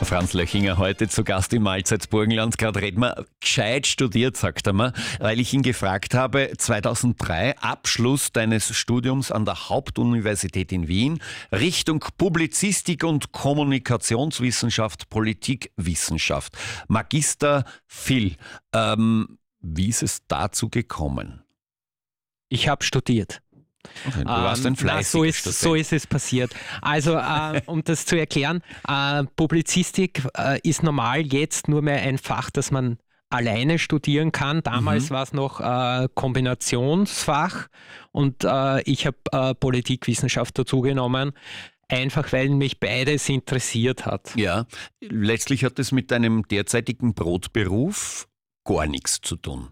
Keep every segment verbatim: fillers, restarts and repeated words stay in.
Franz Löchinger heute zu Gast im Mahlzeitsburgenland. Gerade reden wir, gescheit studiert, sagt er mir, weil ich ihn gefragt habe, zweitausenddrei, Abschluss deines Studiums an der Hauptuniversität in Wien, Richtung Publizistik und Kommunikationswissenschaft, Politikwissenschaft. Magister Phil, ähm, wie ist es dazu gekommen? Ich habe studiert. Okay, du warst ein ähm, na, so, ist, so ist es passiert. Also, äh, um das zu erklären, äh, Publizistik äh, ist normal jetzt nur mehr ein Fach, das man alleine studieren kann. Damals mhm. war es noch äh, Kombinationsfach und äh, ich habe äh, Politikwissenschaft dazugenommen, einfach weil mich beides interessiert hat. Ja, letztlich hat es mit deinem derzeitigen Brotberuf gar nichts zu tun.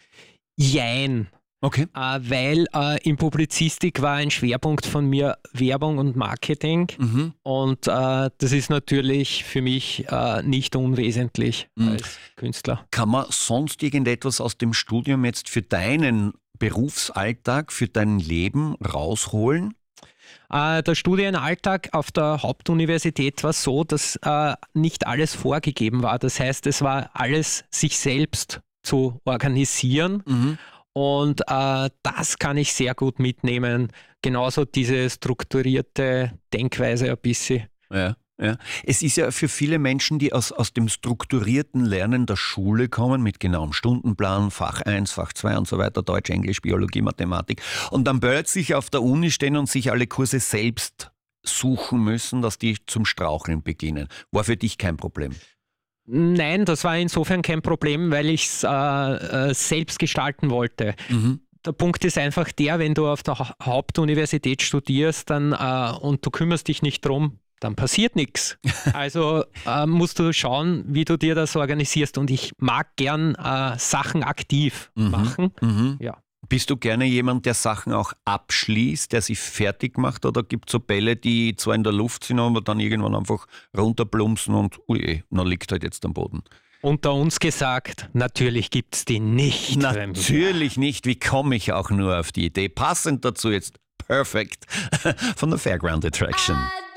Jein. Okay. Äh, weil äh, in Publizistik war ein Schwerpunkt von mir Werbung und Marketing mhm. und äh, das ist natürlich für mich äh, nicht unwesentlich mhm. als Künstler. Kann man sonst irgendetwas aus dem Studium jetzt für deinen Berufsalltag, für dein Leben rausholen? Äh, der Studienalltag auf der Hauptuniversität war so, dass äh, nicht alles vorgegeben war. Das heißt, es war alles sich selbst zu organisieren. Mhm. Und äh, das kann ich sehr gut mitnehmen. Genauso diese strukturierte Denkweise ein bisschen. Ja, ja. Es ist ja für viele Menschen, die aus, aus dem strukturierten Lernen der Schule kommen, mit genauem Stundenplan, Fach eins, Fach zwei und so weiter, Deutsch, Englisch, Biologie, Mathematik, und dann plötzlich auf der Uni stehen und sich alle Kurse selbst suchen müssen, dass die zum Straucheln beginnen. War für dich kein Problem? Nein, das war insofern kein Problem, weil ich es äh, äh, selbst gestalten wollte. Mhm. Der Punkt ist einfach der, wenn du auf der ha Hauptuniversität studierst dann, äh, und du kümmerst dich nicht drum, dann passiert nichts. Also äh, musst du schauen, wie du dir das organisierst. Und ich mag gern äh, Sachen aktiv mhm. machen. Mhm. Ja. Bist du gerne jemand, der Sachen auch abschließt, der sich fertig macht? Oder gibt es so Bälle, die zwar in der Luft sind, aber dann irgendwann einfach runterplumpsen und ui, dann liegt halt jetzt am Boden? Unter uns gesagt, natürlich gibt es die nicht. Natürlich nicht. Wie komme ich auch nur auf die Idee? Passend dazu jetzt Perfect von der Fairground Attraction.